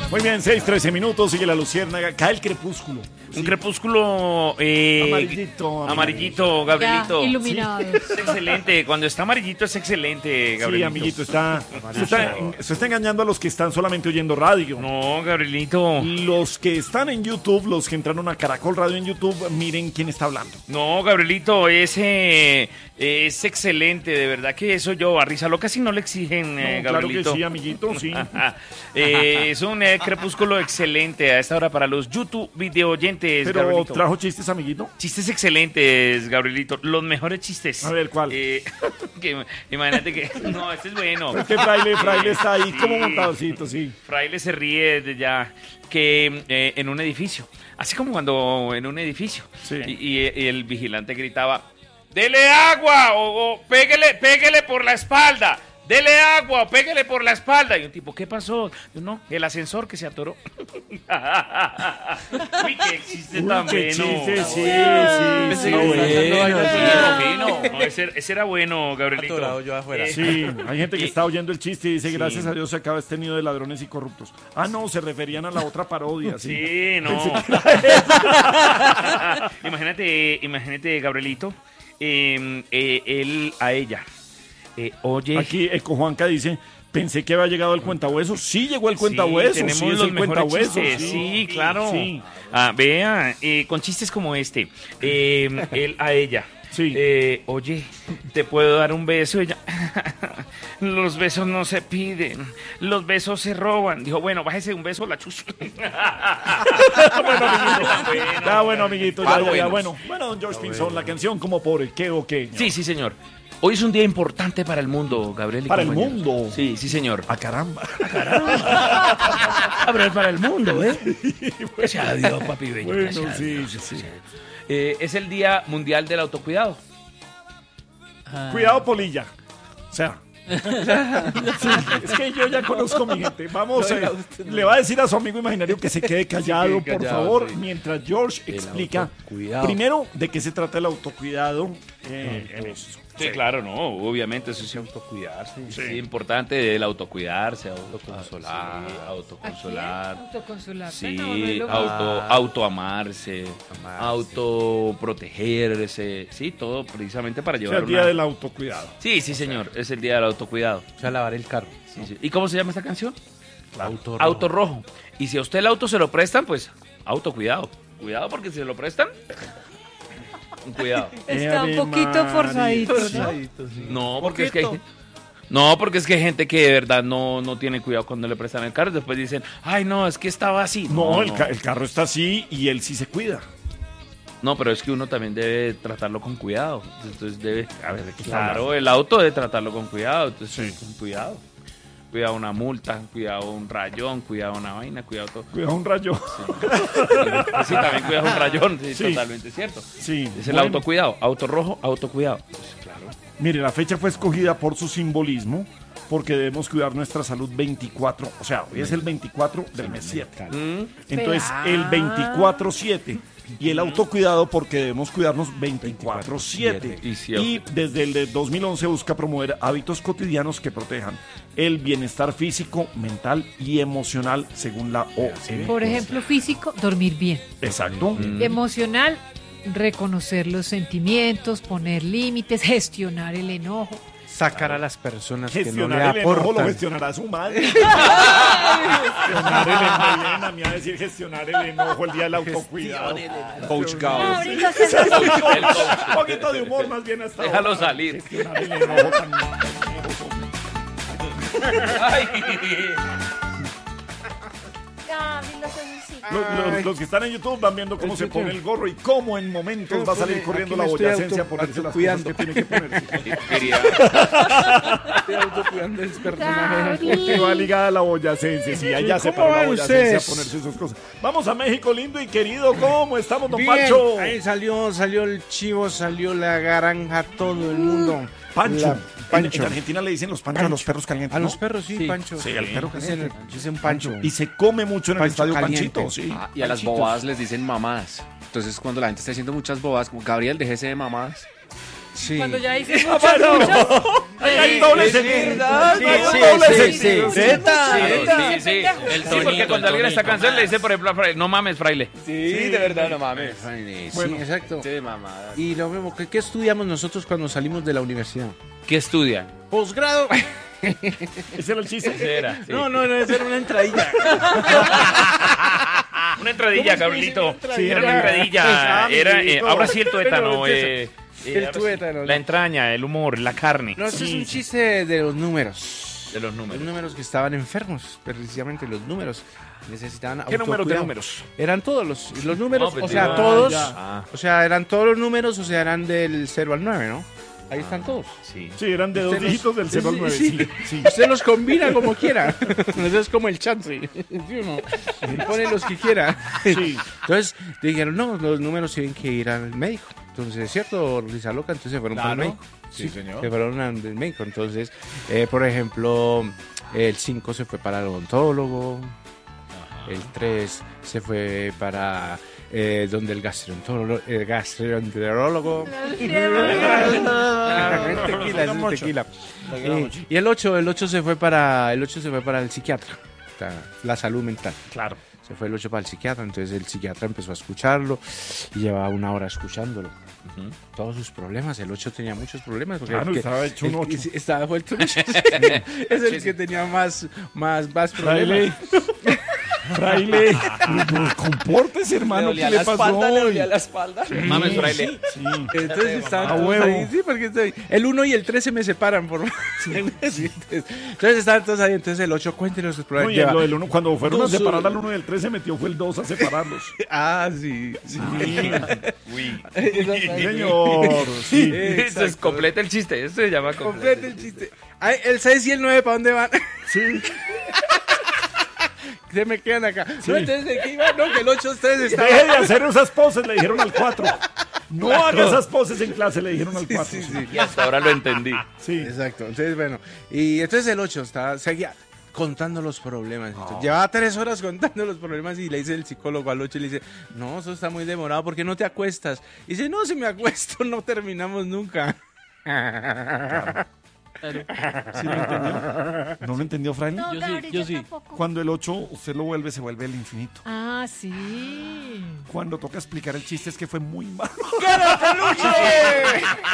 Muy bien, 6:13 minutos, sigue la luciérnaga, cae el crepúsculo. Un crepúsculo amarillito, Gabrielito. Ya, iluminado. Sí. Es excelente, cuando está amarillito es excelente, Gabrielito. Sí, amiguito, se está engañando a los que están solamente oyendo radio. No, Gabrielito. Los que están en YouTube, los que entraron a Caracol Radio en YouTube, miren quién está hablando. No, Gabrielito, ese es excelente, de verdad que eso yo a Rizalo casi no le exigen, No, Gabrielito. claro que sí, amiguito, sí. Es un crepúsculo excelente a esta hora para los YouTube video oyentes, Pero Gabrielito. trajo chistes, amiguito. Chistes excelentes, Gabrielito. Los mejores chistes. A ver, ¿cuál? Imagínate que... No, este es bueno. Es que Fraile está ahí como montadorcito, sí. Fraile se ríe de ya que en un edificio. Así como cuando en un edificio. Sí. Y el vigilante gritaba, ¡dele agua! O pégale por la espalda. ¡Dele agua! O pégale por la espalda. Y un tipo, ¿qué pasó? Yo, no, el ascensor que se atoró. Uy, qué chiste tan qué bueno. chiste, sí. No, ese era bueno, Gabrielito. Atorado yo afuera. Sí, hay gente que está oyendo el chiste y dice, gracias a Dios se acaba este nido de ladrones y corruptos. Ah, no, se referían a la otra parodia, sí. Sí, no. Imagínate, Gabrielito, él a ella. Oye. Aquí Eco Juanca dice, pensé que había llegado el cuentahueso. Sí, llegó el cuentahueso. Tenemos sí, es los el mejores cuentahueso. chistes. Sí, claro. Sí. Vea, con chistes como este. Él a ella. Sí. Oye, ¿te puedo dar un beso? Ella, los besos no se piden, los besos se roban. Dijo, bueno, bájese un beso, la chus. Bueno, amiguito, ya. Bueno, don George Pinzón, la canción como por qué o qué. Sí, señor. Hoy es un día importante para el mundo, Gabriel. ¿Para el mundo? Sí, señor. ¡A caramba! Pero es para el mundo, ¿eh? Gracias a Dios, papi bello. Bueno, Gracias a sí. Dios. Es el Día Mundial del Autocuidado. Cuidado, polilla. O sea... Sí, es que yo ya conozco a mi gente. Vamos, le va a decir a su amigo imaginario que se quede callado, por favor, sí. Mientras George explica primero de qué se trata el autocuidado. Sí, claro, no, obviamente eso sí, autocuidarse. Sí, es importante el autocuidarse, autoconsolar, Autoconsolar. Sí, autoamarse, autoprotegerse, sí, todo precisamente para llevar el día del autocuidado. Sí, señor, es el día del autocuidado. O sea, lavar el carro. Sí. ¿Y cómo se llama esta canción? Auto rojo. Y si a usted el auto se lo prestan, pues autocuidado. Cuidado porque si se lo prestan... Cuidado. Está un poquito forzadito, ¿no? No, porque es que hay gente que de verdad no tiene cuidado cuando le prestan el carro. Después dicen, ay, no, es que estaba así. No, el carro está así y él sí se cuida. No, pero es que uno también debe tratarlo con cuidado. Entonces debe, claro, el auto debe tratarlo con cuidado. Entonces, con cuidado. Cuidado una multa, cuidado un rayón, cuidado una vaina, cuidado todo. Cuidado un rayón. Sí, también cuidado un rayón, sí. Totalmente cierto. Sí. Es el autocuidado, auto rojo, autocuidado. Pues, claro. Mire, la fecha fue escogida por su simbolismo, porque debemos cuidar nuestra salud 24, o sea, hoy es el 24 del mes 7. Entonces, el 24/7. Y el autocuidado porque debemos cuidarnos 24/7. Y desde el 2011 busca promover hábitos cotidianos que protejan el bienestar físico, mental y emocional según la OMS. Por ejemplo, físico, dormir bien. Exacto. Emocional, reconocer los sentimientos, poner límites, gestionar el enojo. Sacar a las personas que no le gestionar el enojo aportan. lo gestionará su madre. Gestionar el enojo. A mí a decir gestionar el enojo el día del autocuidado. Coach Gao. Un poquito de humor más bien hasta Déjalo ahora. salir. Gestionar el enojo también. Los que están en YouTube van viendo cómo se pone el gorro y cómo en momentos va a salir corriendo la boyacencia a ponerse las cosas que tiene que ponerse. Estoy autocuidando el personaje. Que va ligada a la boyacencia, sí, allá se paró la boyacencia a ponerse esas cosas. Vamos a México, lindo y querido, ¿cómo estamos, don Pancho? Ahí salió el chivo, salió la granja, todo el mundo. Pancho. Pancho. En Argentina le dicen los panchos a los perros calientes. A ¿no? los perros, sí, Pancho. Sí, al perro caliente. Es un Pancho. Y se come mucho en el Pancho estadio caliente. Panchito, sí. Y a las bobadas les dicen mamadas. Entonces, cuando la gente está haciendo muchas bobadas, como Gabriel, déjese de mamadas. Sí. Cuando ya dice Ah, muchas, bueno. muchas. Hay doble sentido. Sí, Hay sí, doble sí, sentido. sí. Sí. El tonito, porque cuando alguien está cansado le dice, por ejemplo, a Fraile, no mames, Fraile. Sí, de verdad, no mames. Sí, exacto. Sí, mamada. Y lo mismo, ¿qué estudiamos nosotros cuando salimos de la universidad? ¿Qué estudian? Posgrado. Ese era el chiste. Ese era. Sí. No, esa era una entradilla. Una entradilla, Gabrielito. Sí, Era una entradilla. Ahora sí el tuétano. El tuétano, La ¿no? entraña, el humor, la carne. No, eso es un chiste de los números. De los números. Los números que estaban enfermos, precisamente los números. Necesitaban ¿Qué números de autocuidado. números? Eran todos los números, No, pues o sea, digo, todos. ya. O sea, eran todos los números, o sea, eran del 0 al 9, ¿no? Ahí están todos. Sí. Sí, eran de dos Usted los- dígitos del 0 al 9. Sí. Sí, sí. Usted los combina como quiera. Eso es como el chance. ¿Sí o no? Y pone los que quiera. Sí. Entonces dijeron, no, los números tienen que ir al médico. Entonces, ¿es cierto, Risa Loca? Entonces se fueron para el médico. Sí, señor. Se fueron al médico. Entonces, por ejemplo, el 5 se fue para el odontólogo. El 3 se fue para donde el gastroenterólogo. Tequila, es un tequila. Y el 8 se fue para el psiquiatra. La salud mental. Claro. Se fue el 8 para el psiquiatra, entonces el psiquiatra empezó a escucharlo y llevaba una hora escuchándolo. Todos sus problemas, el 8 tenía muchos problemas. Porque Claro, el que- estaba hecho un el que 8. estaba vuelto un 8. Es el que tenía más problemas. Fraile. Fraile. Pues, compórtese, hermano. ¿Qué le pasó? Le dolía la espalda. Mames, Fraile. Sí. Entonces estaban A todos huevo. ahí, sí, porque el 1 y el 3 se me separan. Entonces estaban todos ahí, entonces el 8 cuéntenos sus No, problemas. y Lleva- lo del uno, cuando fueron a dos, separar al 1 del 3, se metió fue el 2 a separarlos. Ah, sí. Sí, Uy. señor. Sí. Eso es completa el chiste. Eso se llama completa. Complete el chiste. Ay, el 6 y el 9, ¿para dónde van? Sí. Se me quedan acá. No, entonces, ¿de qué iban? No, que el 8 ustedes estaban... Deje de hacer esas poses, le dijeron al 4. No haga esas poses en clase, le dijeron al 4. Sí, sí. Y hasta ahora lo entendí. Sí. Exacto. Entonces, bueno. Y entonces el 8 seguía contando los problemas. Entonces, llevaba 3 horas contando los problemas y le dice el psicólogo al 8 y le dice, no, eso está muy demorado, ¿por qué no te acuestas? Y dice, no, si me acuesto no terminamos nunca. ¿Sí lo entendió? ¿No lo entendió, Fraile? No, Yo sí, Gabriel, yo sí. tampoco. Cuando el 8 usted lo vuelve, se vuelve el infinito. Ah, sí. Cuando toca explicar el chiste es que fue muy malo.